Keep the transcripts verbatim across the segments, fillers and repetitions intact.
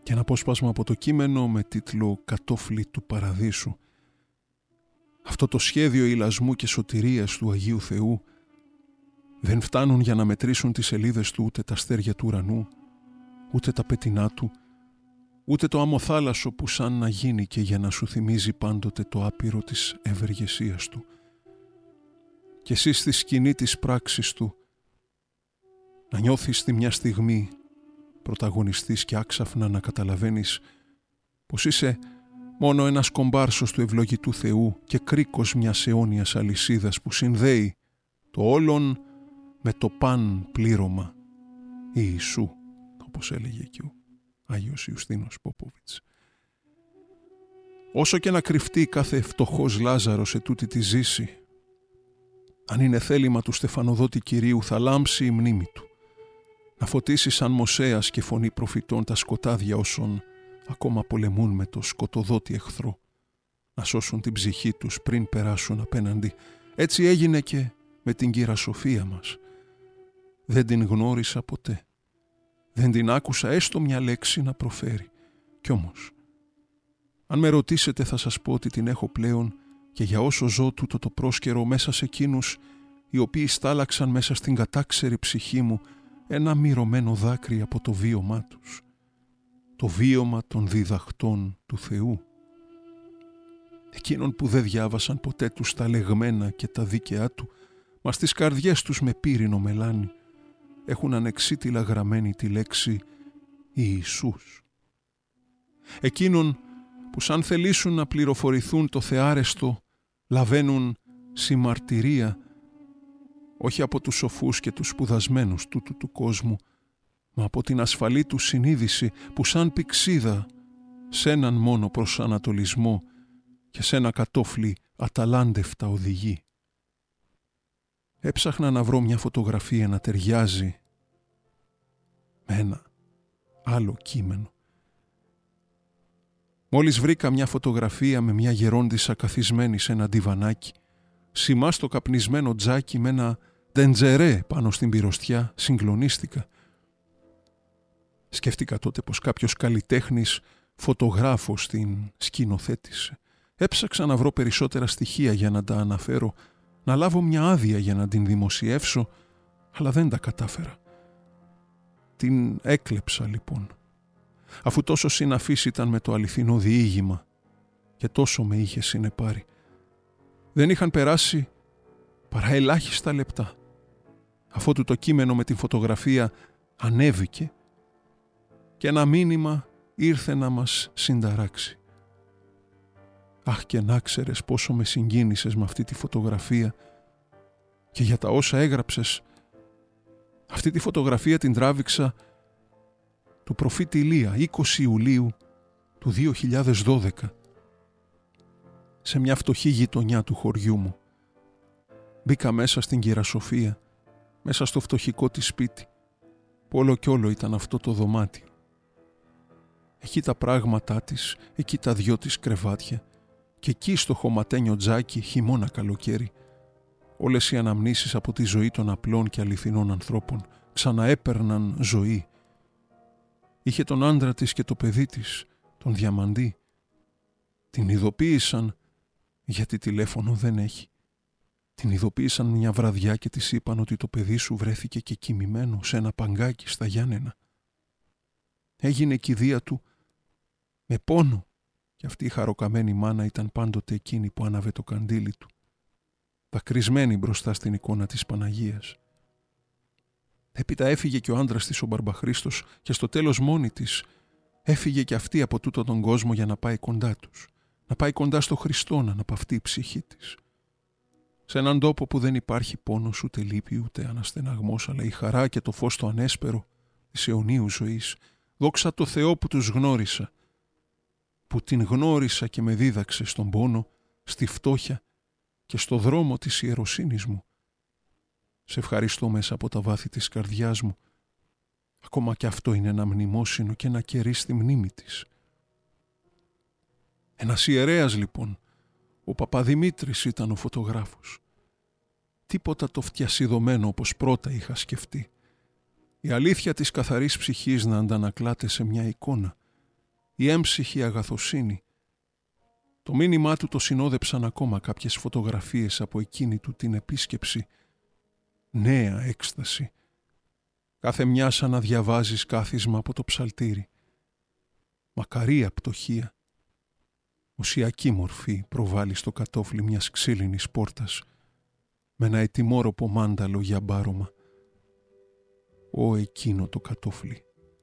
Και ένα απόσπασμα από το κείμενο με τίτλο «Κατόφλι του Παραδείσου». Αυτό το σχέδιο ηλασμού και σωτηρίας του Αγίου Θεού δεν φτάνουν για να μετρήσουν τις σελίδες του ούτε τα αστέρια του ουρανού, ούτε τα πετεινά του, ούτε το αμοθάλασσο που σαν να γίνει και για να σου θυμίζει πάντοτε το άπειρο της ευεργεσίας του. Και εσύ στη σκηνή της πράξης του να νιώθεις τη μια στιγμή πρωταγωνιστής και άξαφνα να καταλαβαίνεις πως είσαι μόνο ένας κομπάρσος του ευλογητού Θεού και κρίκος μιας αιώνιας αλυσίδας που συνδέει το όλον με το παν πλήρωμα Ιησού, όπως έλεγε και ο Άγιος Ιουστίνος Πόποβιτς. Όσο και να κρυφτεί κάθε φτωχός Λάζαρος σε τούτη τη ζήση, αν είναι θέλημα του Στεφανοδότη Κυρίου θα λάμψει η μνήμη του, να φωτίσει σαν Μωσέας και φωνή προφητών τα σκοτάδια όσων ακόμα πολεμούν με το σκοτοδότη εχθρό, να σώσουν την ψυχή τους πριν περάσουν απέναντι. Έτσι έγινε και με την Κύρα Σοφία μας. Δεν την γνώρισα ποτέ. Δεν την άκουσα έστω μια λέξη να προφέρει. Κι όμως, αν με ρωτήσετε θα σας πω ότι την έχω πλέον και για όσο ζω τούτο το πρόσκαιρο μέσα σε εκείνους οι οποίοι στάλαξαν μέσα στην κατάξερη ψυχή μου ένα μυρωμένο δάκρυ από το βίωμά τους. Το βίωμα των διδαχτών του Θεού. Εκείνων που δεν διάβασαν ποτέ τους τα λεγμένα και τα δίκαιά του, μα στις καρδιές τους με πύρινο μελάνι έχουν ανεξίτηλα γραμμένη τη λέξη Ιησούς. Εκείνων που σαν θελήσουν να πληροφορηθούν το θεάρεστο λαβαίνουν συμμαρτυρία όχι από τους σοφούς και τους σπουδασμένους τούτου του κόσμου, μα από την ασφαλή του συνείδηση που σαν πηξίδα σ' έναν μόνο προσανατολισμό και σ' ένα κατόφλι αταλάντευτα οδηγεί. Έψαχνα να βρω μια φωτογραφία να ταιριάζει με ένα άλλο κείμενο. Μόλις βρήκα μια φωτογραφία με μια γερόντισσα καθισμένη σε ένα ντιβανάκι, σημά στο καπνισμένο τζάκι με ένα ντεντζερέ πάνω στην πυροστιά, συγκλονίστηκα. Σκέφτηκα τότε πως κάποιος καλλιτέχνης φωτογράφος την σκηνοθέτησε. Έψαξα να βρω περισσότερα στοιχεία για να τα αναφέρω, να λάβω μια άδεια για να την δημοσιεύσω, αλλά δεν τα κατάφερα. Την έκλεψα λοιπόν, αφού τόσο συναφής ήταν με το αληθινό διήγημα και τόσο με είχε συνεπάρει. Δεν είχαν περάσει παρά ελάχιστα λεπτά, αφότου το κείμενο με την φωτογραφία ανέβηκε και ένα μήνυμα ήρθε να μας συνταράξει. Αχ, και να ξέρες πόσο με συγκίνησες με αυτή τη φωτογραφία και για τα όσα έγραψες. Αυτή τη φωτογραφία την τράβηξα του προφήτη Ηλία είκοσι Ιουλίου του δύο χιλιάδες δώδεκα σε μια φτωχή γειτονιά του χωριού μου. Μπήκα μέσα στην Κύρα Σοφία, μέσα στο φτωχικό της σπίτι, που όλο κι όλο ήταν αυτό το δωμάτιο. Εκεί τα πράγματά της, εκεί τα δυο της κρεβάτια και εκεί στο χωματένιο τζάκι χειμώνα καλοκαίρι, όλες οι αναμνήσεις από τη ζωή των απλών και αληθινών ανθρώπων ξαναέπαιρναν ζωή. Είχε τον άντρα της και το παιδί της, τον Διαμαντή. Την ειδοποίησαν, γιατί τηλέφωνο δεν έχει. Την ειδοποίησαν μια βραδιά και της είπαν ότι το παιδί σου βρέθηκε και κοιμημένο σε ένα παγκάκι στα Γιάννενα. Έγινε κηδεία του με πόνο και αυτή η χαροκαμένη μάνα ήταν πάντοτε εκείνη που άναβε το καντήλι του, δακρυσμένη μπροστά στην εικόνα της Παναγίας. Έπειτα έφυγε και ο άντρας της ο Μπαρμπαχρίστος και στο τέλος μόνη της έφυγε και αυτή από τούτο τον κόσμο για να πάει κοντά τους, να πάει κοντά στο Χριστό, να αναπαυτεί η ψυχή της. Σε έναν τόπο που δεν υπάρχει πόνος ούτε λύπη ούτε αναστεναγμός, αλλά η χαρά και το φως το ανέσπερο της αιωνίου ζωής. Δόξα τω Θεώ που τους γνώρισα, που την γνώρισα και με δίδαξε στον πόνο, στη φτώχεια και στο δρόμο της ιεροσύνης μου. Σε ευχαριστώ μέσα από τα βάθη της καρδιάς μου. Ακόμα και αυτό είναι ένα μνημόσυνο και ένα κερί στη μνήμη της. Ένας ιερέας λοιπόν, ο Παπαδημήτρης ήταν ο φωτογράφος. Τίποτα το φτιασιδωμένο όπως πρώτα είχα σκεφτεί. Η αλήθεια της καθαρής ψυχής να αντανακλάται σε μια εικόνα. η έμψυχη αγαθοσύνη. Το μήνυμά του το συνόδεψαν ακόμα κάποιες φωτογραφίες από εκείνη του την επίσκεψη. Νέα έκσταση. Κάθε μια σαν να διαβάζεις κάθισμα από το ψαλτήρι. Μακαρία πτωχία. Οσιακή μορφή προβάλλει στο κατόφλι μιας ξύλινης πόρτας με ένα ετοιμόρροπο μάνταλο για μπάρωμα. Ω εκείνο το κατόφλι.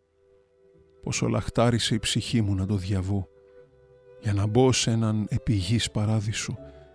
Πόσο λαχτάρισε η ψυχή μου να το διαβώ για να μπω σε έναν επιγής παράδεισο.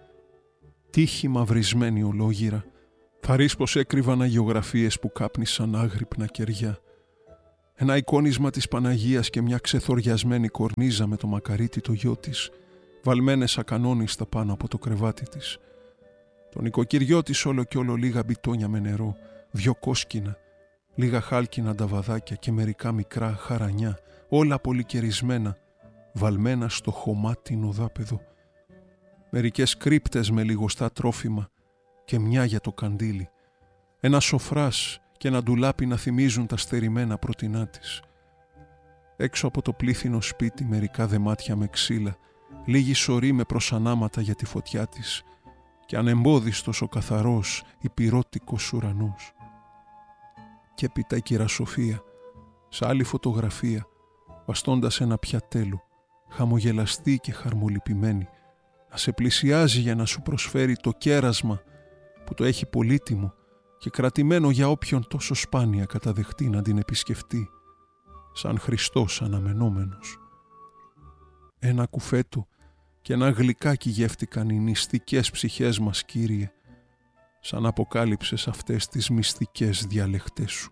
Τύχη μαυρισμένη ολόγυρα, θαρείς πως έκρυβαν αγιογραφίες που κάπνισαν άγρυπνα κεριά. Ένα εικόνισμα της Παναγίας και μια ξεθοριασμένη κορνίζα με το μακαρίτι το γιο της, βαλμένες ακανόνιστα πάνω από το κρεβάτι της. Το νοικοκυριό της όλο και όλο λίγα μπιτόνια με νερό, δυο κόσκινα, λίγα χάλκινα νταβαδάκια και μερικά μικρά χαρανιά, όλα πολυκαιρισμένα, βαλμένα στο χωμάτινο δάπεδο. Μερικές κρύπτες με λιγοστά τρόφιμα και μια για το καντήλι. Ένα σοφράς και ένα ντουλάπι να θυμίζουν τα στερημένα πρωτεινά της. Έξω από το πλήθυνο σπίτι μερικά δεμάτια με ξύλα, λίγοι σωροί με προσανάματα για τη φωτιά της και ανεμπόδιστος ο καθαρός υπηρώτικος ουρανός. Και έπειτα η κυρα Σοφία, σε άλλη φωτογραφία, βαστώντας ένα πιατέλο, χαμογελαστή και χαρμολυπημένη, να σε πλησιάζει για να σου προσφέρει το κέρασμα που το έχει πολύτιμο και κρατημένο για όποιον τόσο σπάνια καταδεχτεί να την επισκεφτεί, σαν Χριστός αναμενόμενος. Ένα κουφέτο και ένα γλυκάκι γεύτηκαν οι νηστικές ψυχές μας, Κύριε, σαν αποκάλυψες αυτές τις μυστικές διαλεκτές σου.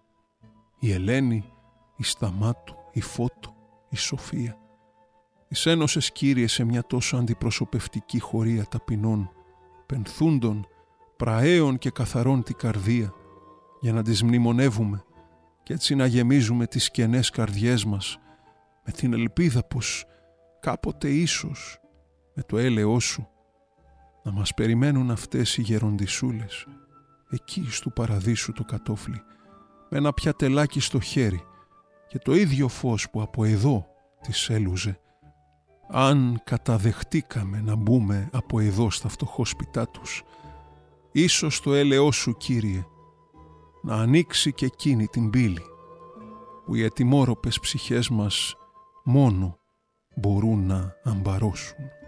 Η Ελένη, η Σταμάτου, η Φώτο, η Σοφία. Τις ένωσες, Κύριε, σε μια τόσο αντιπροσωπευτική χωρία ταπεινών, πενθούντων, πρααίων και καθαρών την καρδία, για να τις μνημονεύουμε και έτσι να γεμίζουμε τις κενές καρδιές μας με την ελπίδα πως κάποτε ίσως με το έλεος σου να μας περιμένουν αυτές οι γεροντισούλες εκεί στου παραδείσου το κατόφλι με ένα πιατελάκι στο χέρι και το ίδιο φως που από εδώ τις έλουζε. Αν καταδεχτήκαμε να μπούμε από εδώ στα φτωχόσπιτά τους, ίσως το έλεος σου, Κύριε, να ανοίξει και εκείνη την πύλη που οι ετοιμόρροπες ψυχές μας μόνο μπορούν να αμπαρώσουν.